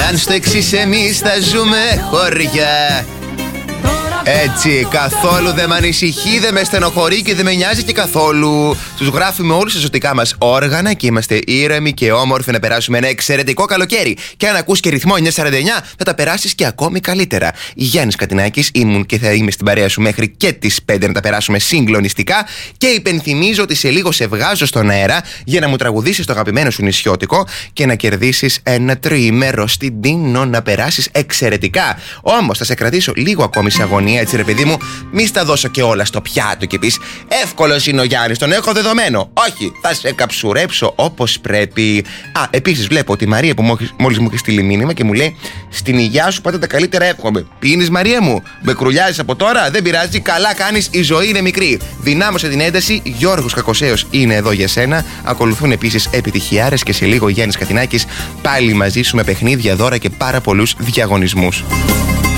Αν στο εξής εμείς θα ζούμε χωριά. Έτσι, καθόλου δεν με ανησυχεί, δεν με στενοχωρεί και δεν με νοιάζει και καθόλου. Τους γράφουμε όλους τα ζωτικά μας όργανα και είμαστε ήρεμοι και όμορφοι να περάσουμε ένα εξαιρετικό καλοκαίρι. Και αν ακούς και ρυθμό 949, θα τα περάσεις και ακόμη καλύτερα. Γιάννης Κατινάκης, ήμουν και θα είμαι στην παρέα σου μέχρι και τις 5 να τα περάσουμε συγκλονιστικά. Και υπενθυμίζω ότι σε λίγο σε βγάζω στον αέρα για να μου τραγουδήσεις το αγαπημένο σου νησιώτικο και να κερδίσεις ένα τριήμερο στην Τίνο να περάσεις εξαιρετικά. Όμως θα σε κρατήσω λίγο ακόμη σε αγωνία. Έτσι ρε παιδί μου, μη στα δώσω και όλα στο πιάτο και πεις εύκολος είναι ο Γιάννης, τον έχω δεδομένο. Όχι, θα σε καψουρέψω όπως πρέπει. Επίσης βλέπω ότι η Μαρία που μόλις μου έχει στείλει μήνυμα και μου λέει στην υγειά σου πάντα τα καλύτερα εύχομαι. Πίνεις Μαρία μου, με κρουλιάζεις από τώρα, δεν πειράζει, καλά κάνεις, η ζωή είναι μικρή. Δυνάμωσε την ένταση, Γιώργος Κακοσέος είναι εδώ για σένα. Ακολουθούν επίσης επιτυχιάρες και σε λίγο Γιάννης Κατινάκης πάλι μαζί σου με παιχνίδια, δώρα και πάρα πολλούς διαγωνισμούς.